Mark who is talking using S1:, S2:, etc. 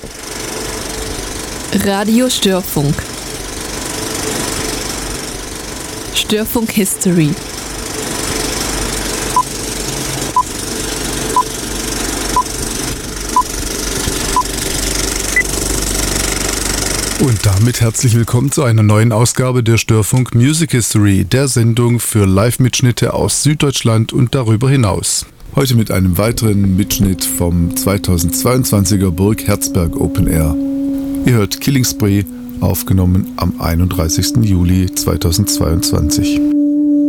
S1: Radio Störfunk. Störfunk History.
S2: Und damit herzlich willkommen zu einer neuen Ausgabe der Störfunk Music History, der Sendung für Live-Mitschnitte aus Süddeutschland und darüber hinaus. Heute mit einem weiteren Mitschnitt vom 2022er Burg Herzberg Open Air. Ihr hört Killing Spree, aufgenommen am 31. Juli 2022.